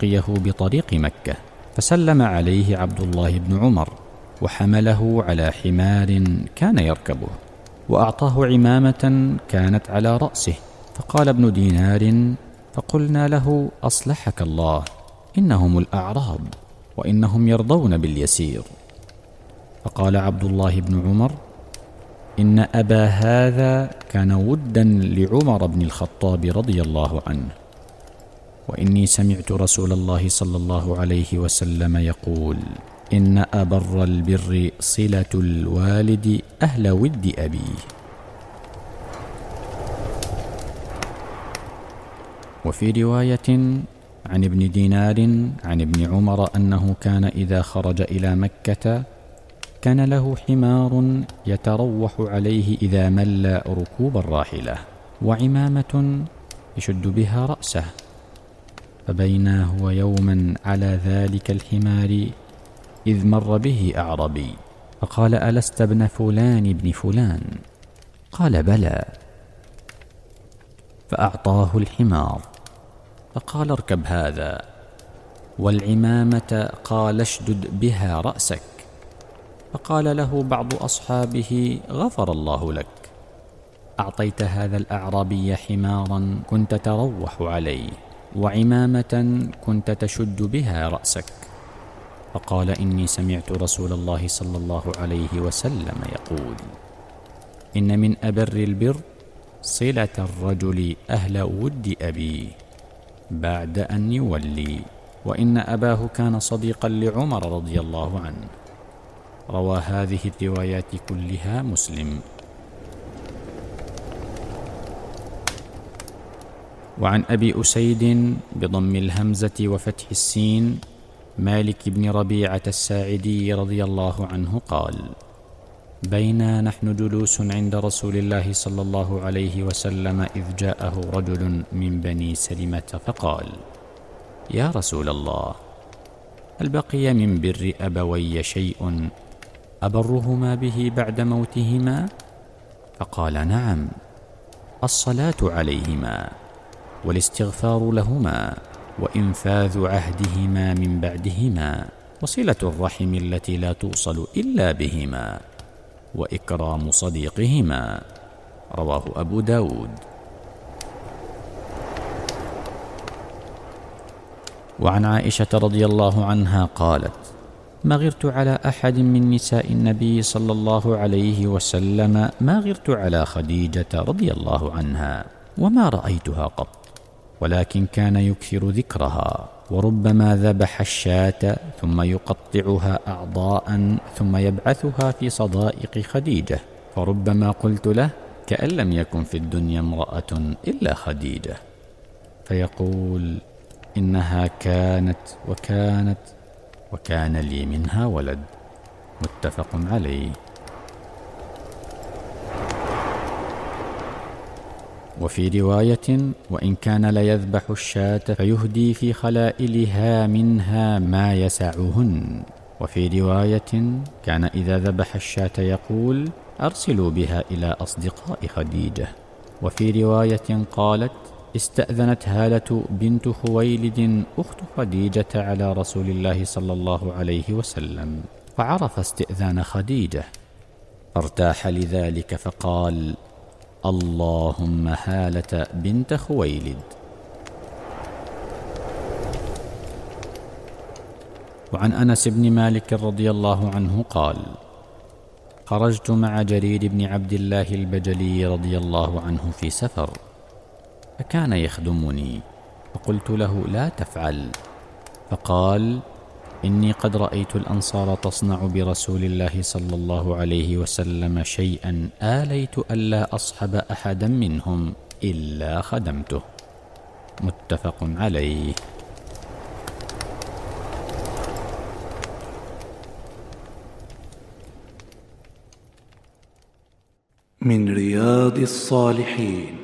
لقيه بطريق مكة، فسلم عليه عبد الله بن عمر وحمله على حمار كان يركبه، وأعطاه عمامة كانت على رأسه، فقال ابن دينار: فقلنا له: أصلحك الله، إنهم الأعراب وإنهم يرضون باليسير. فقال عبد الله بن عمر: إن أبا هذا كان ودا لعمر بن الخطاب رضي الله عنه، وإني سمعت رسول الله صلى الله عليه وسلم يقول: إن أبر البر صلة الوالد أهل ود أبيه. وفي رواية عن ابن دينار عن ابن عمر أنه كان إذا خرج إلى مكة كان له حمار يتروح عليه إذا مل ركوب الراحلة، وعمامة يشد بها رأسه، فبينا هو يوما على ذلك الحمار إذ مر به أعربي فقال: ألست ابن فلان بن فلان؟ قال: بلى. فأعطاه الحمار فقال: اركب هذا، والعمامة قال: اشدد بها رأسك. فقال له بعض أصحابه: غفر الله لك، أعطيت هذا الأعرابي حمارا كنت تروح عليه، وعمامة كنت تشد بها رأسك. فقال: إني سمعت رسول الله صلى الله عليه وسلم يقول: إن من أبر البر صلة الرجل أهل ود أبيه بعد أن يولي، وإن أباه كان صديقا لعمر رضي الله عنه. روى هذه الروايات كلها مسلم. وعن أبي أسيد بضم الهمزة وفتح السين مالك بن ربيعة الساعدي رضي الله عنه قال: بينا نحن جلوس عند رسول الله صلى الله عليه وسلم إذ جاءه رجل من بني سلمة فقال: يا رسول الله، هل بقي من بر أبوي شيء أبرهما به بعد موتهما؟ فقال: نعم، الصلاة عليهما، والاستغفار لهما، وإنفاذ عهدهما من بعدهما، وصلة الرحم التي لا توصل إلا بهما، وإكرام صديقهما. رواه أبو داود. وعن عائشة رضي الله عنها قالت: ما غرت على أحد من نساء النبي صلى الله عليه وسلم ما غرت على خديجة رضي الله عنها، وما رأيتها قط، ولكن كان يكثر ذكرها، وربما ذبح الشاة ثم يقطعها أعضاء ثم يبعثها في صدائق خديجة، فربما قلت له: كأن لم يكن في الدنيا امرأة إلا خديجة، فيقول: إنها كانت وكانت وكان لي منها ولد. متفق عليه. وفي رواية: وإن كان ليذبح الشاة فيهدي في خلائلها منها ما يسعهن. وفي رواية: كان إذا ذبح الشاة يقول: أرسلوا بها إلى أصدقاء خديجة. وفي رواية قالت: استأذنت هالة بنت خويلد أخت خديجة على رسول الله صلى الله عليه وسلم، فعرف استئذان خديجة فارتاح لذلك، فقال: اللهم هالة بنت خويلد. وعن أنس بن مالك رضي الله عنه قال: خرجت مع جرير بن عبد الله البجلي رضي الله عنه في سفر، فكان يخدمني، فقلت له: لا تفعل. فقال: إني قد رأيت الأنصار تصنع برسول الله صلى الله عليه وسلم شيئا آليت ألا أصحب أحدا منهم إلا خدمته. متفق عليه. من رياض الصالحين